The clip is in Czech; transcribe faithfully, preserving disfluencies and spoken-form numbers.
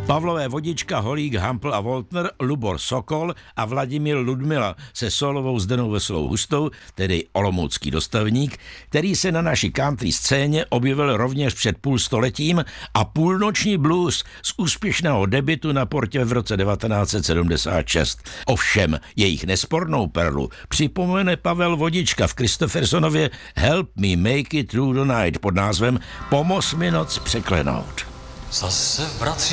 Pavlové Vodička, Holík, Hampl a Woltner, Lubor Sokol a Vladimír Ludmila se solovou Zdenou Veselou Hustou, tedy olomoucký dostavník, který se na naší country scéně objevil rovněž před půlstoletím, a Půlnoční blues z úspěšného debutu na Portě v roce devatenáct set sedmdesát šest. Ovšem jejich nespornou perlu připomene Pavel Vodička v Kristoffersonově Help Me Make It Through the Night pod názvem Pomoz mi noc překlenout. Zase, bratři,